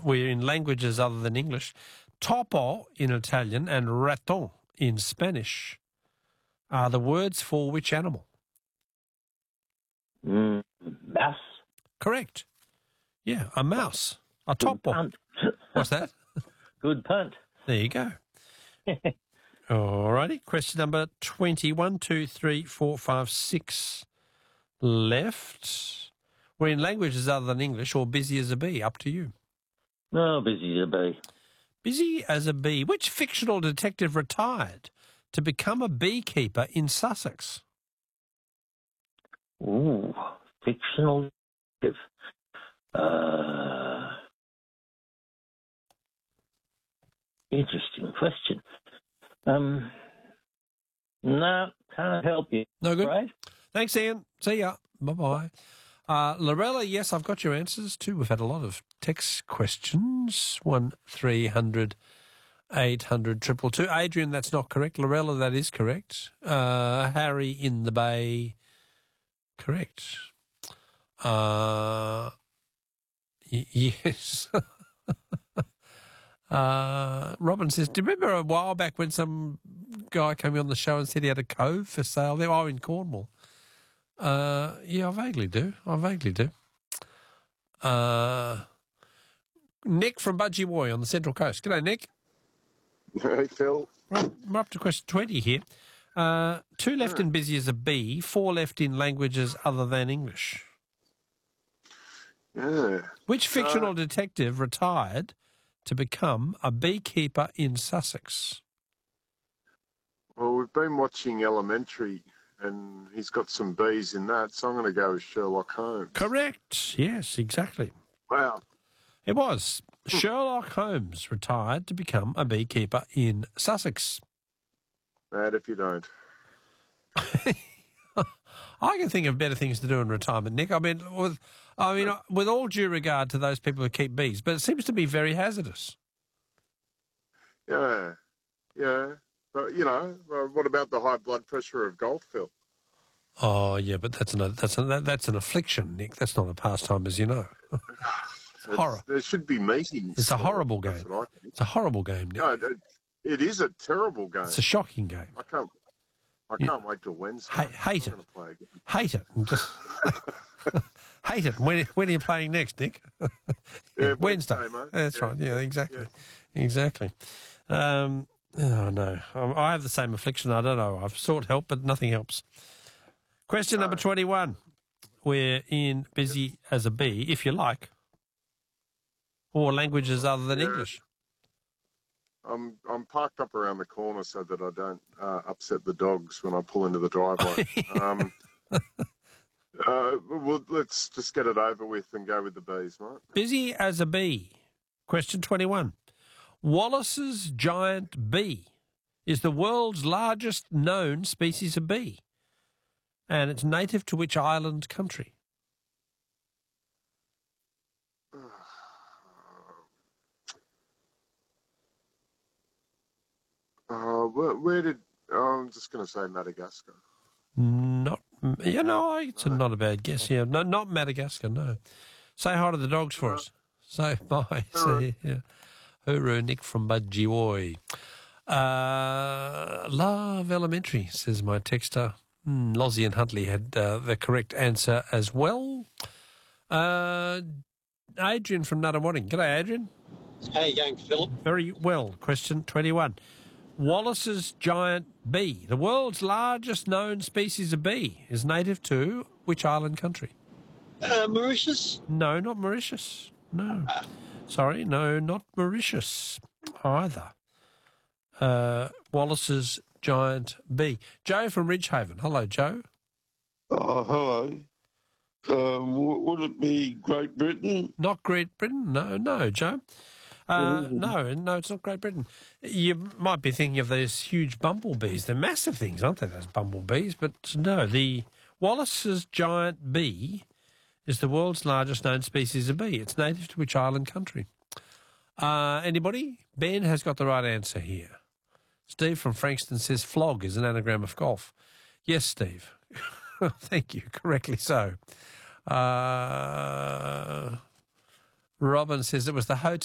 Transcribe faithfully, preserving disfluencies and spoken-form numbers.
we're in languages other than English. Topo in Italian and raton in Spanish are the words for which animal? Mm, mouse. Correct. Yeah, a mouse. A Good topo. punt. What's that? Good punt. There you go. All righty. Question number twenty. One, two, three, four, five, six left. We're in languages other than English or busy as a bee. Up to you. No, busy to be. Busy as a bee. Which fictional detective retired to become a beekeeper in Sussex? Ooh, fictional. Uh, interesting question. Um, no, can't help you. No good? Right? Thanks, Ian. See ya. Bye-bye. Uh, Lorella, yes, I've got your answers too. We've had a lot of text questions. One three hundred eight hundred triple two. Adrian, that's not correct. Lorella, that is correct. Uh, Harry in the Bay, correct. Uh, y- yes. uh, Robin says, do you remember a while back when some guy came on the show and said he had a cove for sale there? Oh, in Cornwall. Uh, yeah, I vaguely do. I vaguely do. Uh, Nick from Budgie on the Central Coast. G'day, Nick. Hey, Phil. Right, we're up to question twenty here. Uh, two left in busy as a bee, four left in languages other than English. Yeah. Which fictional uh, detective retired to become a beekeeper in Sussex? Well, we've been watching Elementary, and he's got some bees in that, so I'm going to go with Sherlock Holmes. Correct. Yes, exactly. Wow. It was. Sherlock Holmes retired to become a beekeeper in Sussex. Mad if you don't. I can think of better things to do in retirement, Nick. I mean, with, I mean, with all due regard to those people who keep bees, but it seems to be very hazardous. Yeah, yeah. But, you know, uh, what about the high blood pressure of golf, Phil? Oh, yeah, but that's an, that's an, that's an affliction, Nick. That's not a pastime, as you know. Horror. There should be meetings. It's a horrible game. It's a horrible game, Nick. No, it, it is a terrible game. It's a shocking game. I can't I can't yeah. wait till Wednesday. Ha- hate it. Play hate it. Just hate it. When, when are you playing next, Nick? yeah, Wednesday. Wednesday, mate. That's yeah. right. Yeah, exactly. Yeah. Exactly. Um, oh, no. I have the same affliction. I don't know. I've sought help, but nothing helps. Question number twenty-one. We're in busy as a bee, if you like, or languages other than yeah. English. I'm I'm parked up around the corner so that I don't uh, upset the dogs when I pull into the driveway. um, uh, well, let's just get it over with and go with the bees, mate. Busy as a bee. Question twenty-one. Wallace's giant bee is the world's largest known species of bee, and it's native to which island country? Uh, where, where did... Oh, I'm just going to say Madagascar. Not... You know, it's no. a, not a bad guess. Yeah, no, not Madagascar, no. Say hi to the dogs for uh, us. Say bye. Say, yeah. Hooroo, Nick from Budgie. Uh, love Elementary, says my texter. Mm, Lozzie and Huntley had uh, the correct answer as well. Uh, Adrian from Nuttawading. G'day, Adrian. How you going, Philip? Very well. Question twenty-one. Wallace's giant bee, the world's largest known species of bee, is native to which island country? Uh, Mauritius? No, not Mauritius. No. Uh. Sorry, no, not Mauritius either. Uh, Wallace's giant bee. Joe from Ridgehaven. Hello, Joe. Oh, hello. Um, w- would it be Great Britain? Not Great Britain. No, no, Joe. Uh, no, no, it's not Great Britain. You might be thinking of those huge bumblebees. They're massive things, aren't they, those bumblebees? But no, the Wallace's giant bee is the world's largest known species of bee. It's native to which island country? Uh, anybody? Ben has got the right answer here. Steve from Frankston says flog is an anagram of golf. Yes, Steve. Thank you. Correctly so. Uh, Robin says it was the hotel